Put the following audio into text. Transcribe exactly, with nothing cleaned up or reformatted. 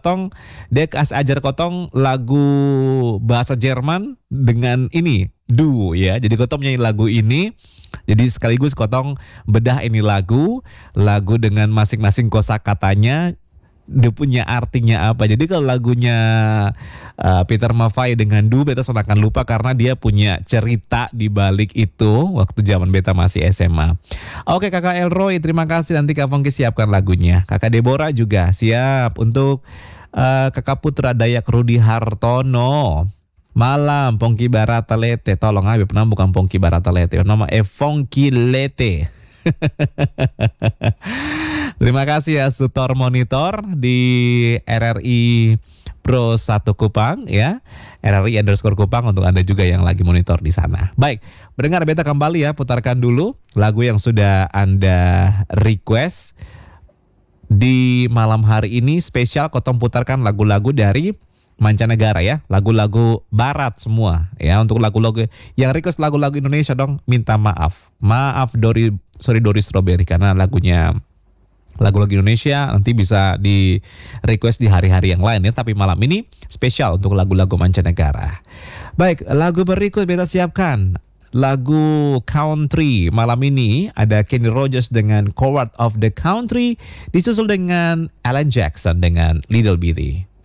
Kotong, dia kasih ajar Kotong lagu bahasa Jerman dengan ini, Du ya. Jadi Kotong menyanyi lagu ini. Jadi sekaligus Kotong bedah ini lagu, lagu dengan masing-masing kosakatanya, dia punya artinya apa. Jadi kalau lagunya uh, Peter Maffay dengan Du, beta sudah akan lupa karena dia punya cerita di balik itu waktu zaman beta masih S M A. Oke Kakak Elroy, terima kasih, nanti Kak Fongki siapkan lagunya. Kakak Deborah juga siap untuk uh, Kakak Putra Dayak Rudi Hartono. Malam Pongki Barata Lete, tolong Habib, nama bukan Pongki Barata Lete, nama Evongki Lete. Terima kasih ya Sutor Monitor di R R I Pro satu Kupang ya. R R I underscore Kupang untuk Anda juga yang lagi monitor di sana. Baik, mendengar beta kembali ya, putarkan dulu lagu yang sudah Anda request. Di malam hari ini spesial Kotong putarkan lagu-lagu dari mancanegara ya, lagu-lagu barat semua ya. Untuk lagu-lagu yang request lagu-lagu Indonesia dong, minta maaf. Maaf Dori, sorry Dori Strawberry, karena lagunya lagu-lagu Indonesia nanti bisa di request di hari-hari yang lain ya. Tapi malam ini spesial untuk lagu-lagu mancanegara. Baik, lagu berikut beta siapkan lagu country. Malam ini ada Kenny Rogers dengan Coward of the Country, disusul dengan Alan Jackson dengan Little Bitty.